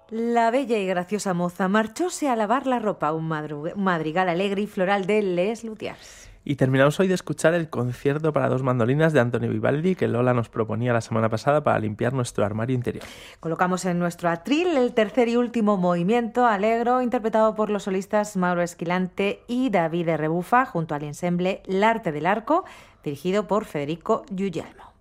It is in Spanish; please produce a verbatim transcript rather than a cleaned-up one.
La bella y graciosa moza marchóse a lavar la ropa, un madru- madrigal alegre y floral de Les Luthiers. Y terminamos hoy de escuchar el concierto para dos mandolinas de Antonio Vivaldi que Lola nos proponía la semana pasada para limpiar nuestro armario interior. Colocamos en nuestro atril el tercer y último movimiento, Allegro, interpretado por los solistas Mauro Esquilante y David Rebufa, junto al ensemble L'Arte del Arco, dirigido por Federico Guglielmo.